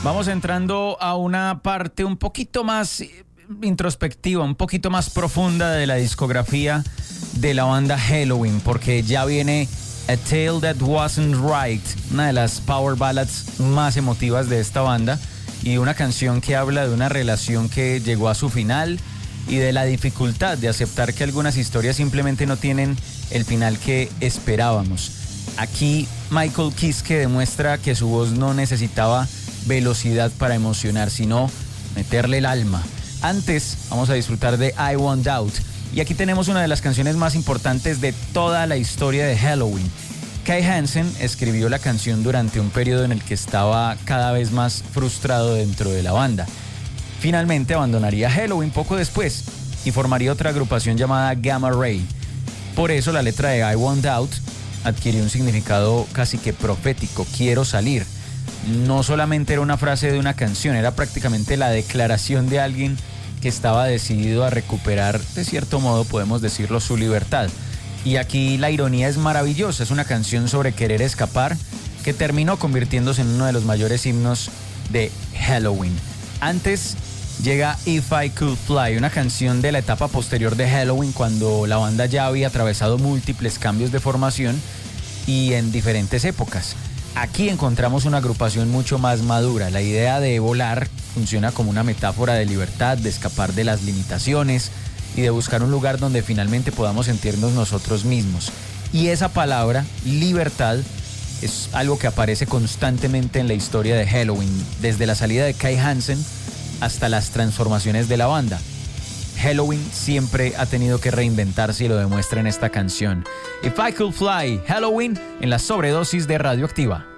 Vamos entrando a una parte un poquito más introspectiva, un poquito más profunda de la discografía de la banda Helloween, porque ya viene A Tale That Wasn't Right, una de las power ballads más emotivas de esta banda, y una canción que habla de una relación que llegó a su final y de la dificultad de aceptar que algunas historias simplemente no tienen el final que esperábamos. Aquí Michael Kiske demuestra que su voz no necesitaba velocidad para emocionar, sino meterle el alma. Antes vamos a disfrutar de I Won't Doubt, y aquí tenemos una de las canciones más importantes de toda la historia de Helloween. Kai Hansen escribió la canción durante un periodo en el que estaba cada vez más frustrado dentro de la banda. Finalmente abandonaría Helloween poco después y formaría otra agrupación llamada Gamma Ray. Por eso la letra de I Won't Doubt adquirió un significado casi que profético: quiero salir. No solamente era una frase de una canción, era prácticamente la declaración de alguien que estaba decidido a recuperar, de cierto modo podemos decirlo, su libertad. Y aquí la ironía es maravillosa, es una canción sobre querer escapar que terminó convirtiéndose en uno de los mayores himnos de Helloween. Antes llega If I Could Fly, una canción de la etapa posterior de Helloween, cuando la banda ya había atravesado múltiples cambios de formación y en diferentes épocas. Aquí encontramos una agrupación mucho más madura. La idea de volar funciona como una metáfora de libertad, de escapar de las limitaciones y de buscar un lugar donde finalmente podamos sentirnos nosotros mismos. Y esa palabra, libertad, es algo que aparece constantemente en la historia de Helloween, desde la salida de Kai Hansen hasta las transformaciones de la banda. Helloween siempre ha tenido que reinventarse y lo demuestra en esta canción. If I Could Fly, Helloween, en la sobredosis de Radioactiva.